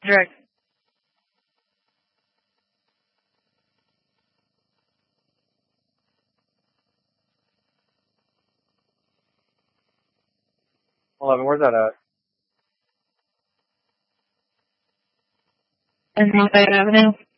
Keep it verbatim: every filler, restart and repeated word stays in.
Direct. eleven, where's that at? And North Avenue.